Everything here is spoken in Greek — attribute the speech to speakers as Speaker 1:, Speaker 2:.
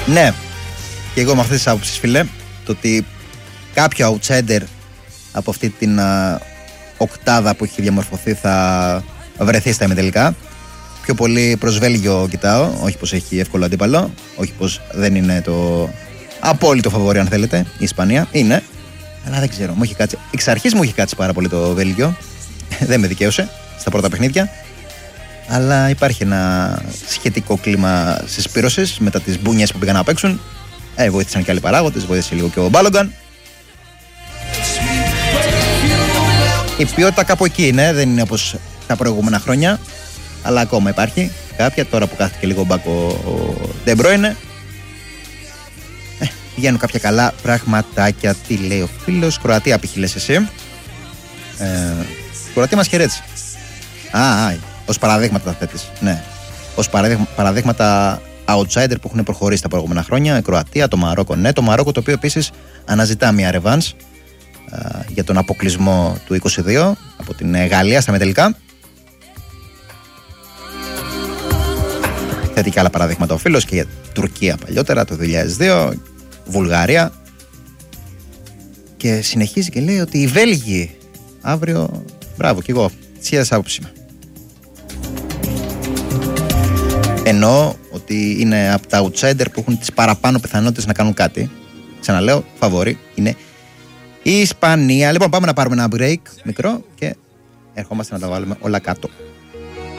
Speaker 1: Ναι, και εγώ με αυτές τις άποψεις, φίλε, το ότι κάποιο outsider από αυτή την οκτάδα που έχει διαμορφωθεί θα βρεθεί στα ημιτελικά. Πιο πολύ προς Βέλγιο κοιτάω, όχι πως έχει εύκολο αντίπαλο, όχι πως δεν είναι το απόλυτο φαβορί αν θέλετε, η Ισπανία είναι, αλλά δεν ξέρω, μου έχει κάτσει, εξ αρχής μου έχει κάτσει πάρα πολύ το Βέλγιο, δεν με δικαίωσε στα πρώτα παιχνίδια, αλλά υπάρχει ένα σχετικό κλίμα συσπήρωσης μετά τις μπούνιες που πήγαν να παίξουν, βοήθησαν και άλλοι παράγοντες, βοήθησε λίγο και ο Μπάλογκαν. Η ποιότητα κάπου εκεί είναι, δεν είναι όπως τα προηγούμενα χρόνια, αλλά ακόμα υπάρχει κάποια. Τώρα που κάθεται και λίγο μπακ ο De Bruyne, πηγαίνουν κάποια καλά πραγματάκια. Τι λέει ο φίλος? Κροατία π.χ. λες εσύ. Κροατία μας χαιρέτησε. Ως παραδείγματα τα θέτεις. Ναι. Ως παραδείγματα outsider που έχουν προχωρήσει τα προηγούμενα χρόνια. Η Κροατία, το Μαρόκο. Ναι, το Μαρόκο το οποίο επίσης αναζητά μια ρεβάνς για τον αποκλεισμό του 22 από την Γαλλία στα μετελικά. Θέτει και άλλα παραδείγματα ο φίλος και για Τουρκία παλιότερα το 2002, Βουλγαρία, και συνεχίζει και λέει ότι οι Βέλγοι αύριο, μπράβο, και εγώ της ίδιας άποψη είμαι. Εννοώ ότι είναι από τα outsider που έχουν τις παραπάνω πιθανότητες να κάνουν κάτι. Ξαναλέω, φαβορί είναι η Ισπανία. Λοιπόν, πάμε να πάρουμε ένα break μικρό και ερχόμαστε να τα βάλουμε όλα κάτω.